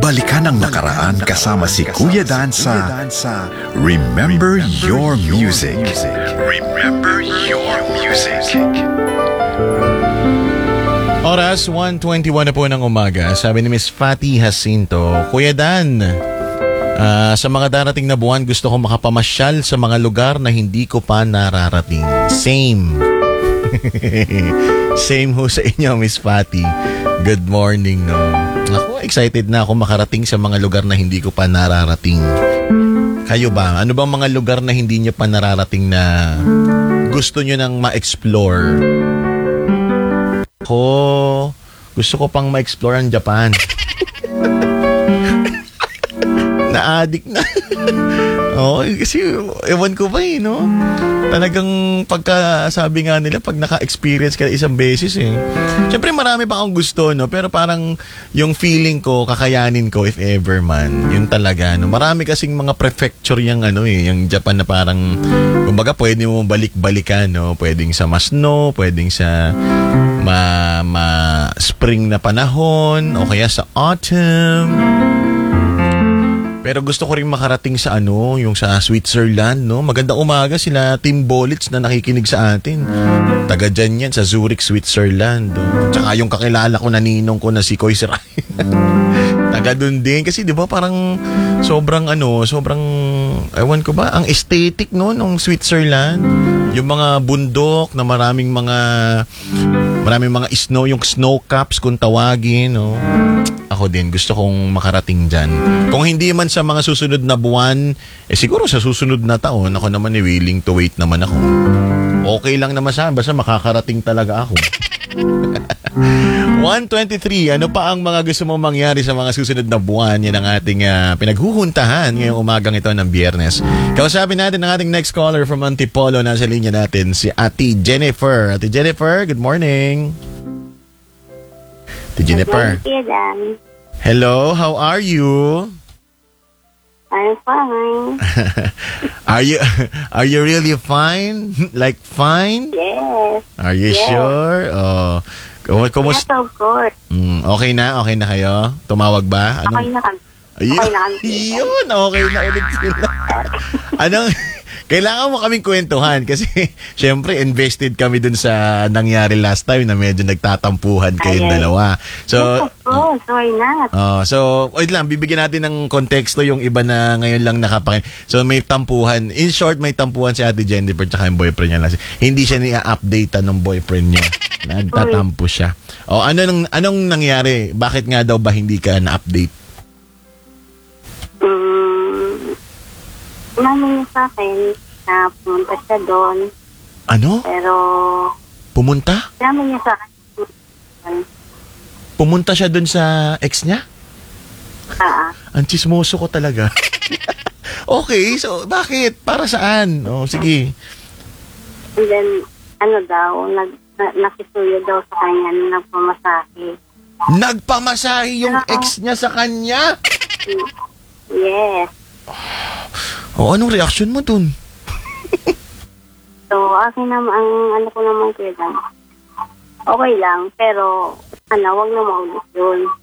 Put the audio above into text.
Balikan ang nakaraan kasama si Kuya Dan sa Remember Your Music. Remember Your Music. Oras 1:21 na po ng umaga. Sabi ni Miss Fatty Jacinto, Kuya Dan, sa mga darating na buwan gusto ko makapamasyal sa mga lugar na hindi ko pa nararating. Same. Same ho sa inyo, Miss Fatty. Good morning, no? Ako, excited na ako makarating sa mga lugar na hindi ko pa nararating. Kayo ba? Ano bang mga lugar na hindi nyo pa nararating na gusto nyo nang ma-explore? Ako, gusto ko pang ma-explore ang Japan. Na-addict na. Oo, kasi ewan ko ba no? Talagang pagkasabi nga nila, pag naka-experience ka isang beses Siyempre marami pa akong gusto, no? Pero parang yung feeling ko, kakayanin ko if ever man. Yun talaga, no? Marami kasing mga prefecture yung yung Japan na parang, kumbaga pwede mo balik-balikan, no? Pwedeng sa snow, pwedeng sa spring na panahon, o kaya sa autumn. Pero gusto ko rin makarating sa yung sa Switzerland, no? Magandang umaga sila Team Bolitz na nakikinig sa atin. Taga dyan yan sa Zurich, Switzerland. Tsaka yung kakilala ko na ninong ko na si Koy Siray. Taga dun din. Kasi di ba parang sobrang ewan ko ba, ang aesthetic no nung Switzerland. Yung mga bundok na maraming mga snow, yung snow caps kung tawagin, no? Ako din, gusto kong makarating dyan. Kung hindi man sa mga susunod na buwan, siguro sa susunod na taon, ako naman willing to wait naman ako. Okay lang naman sa basta makakarating talaga ako. 1:23, ano pa ang mga gusto mong mangyari sa mga susunod na buwan? Yan ang ating pinaghuhuntahan ngayong umagang ito ng Biyernes. Kausapin natin ang ating next caller from Antipolo. Nasa linya natin si Ate Jennifer. Ate Jennifer, good morning. Ate Jennifer. Hello, how are you? I'm fine. Are you really fine? Like fine? Yes. Are you sure? Oh. Yes, of course. Okay na kayo? Tumawag ba? Okay na kami. Yun, okay na ulit sila. Kailangan mo kaming kwentuhan kasi syempre invested kami dun sa nangyari last time na medyo nagtatampuhan kayong dalawa. So, why not? So, wait lang, bibigyan natin ng konteksto yung iba na ngayon lang nakapakin. So, may tampuhan. In short, may tampuhan si Ate Jennifer tsaka yung boyfriend niya. Hindi siya ni-update ng boyfriend niya. Nagtatampo siya. Anong nangyari? Bakit nga daw ba hindi ka na-update? Namin niya sa akin na pumunta siya doon. Ano? Pero... Pumunta? Namin niya sa akin. Pumunta siya doon sa ex niya? Ang chismoso ko talaga. Okay, so bakit? Para saan? Sige. And then, nakisuyo daw sa kanya na nagpamasahe. Nagpamasahe yung ex niya sa kanya? Yes. Anong reaction mo dun? So, akin naman, ko naman kuya, okay lang, pero, wag na maulit yun.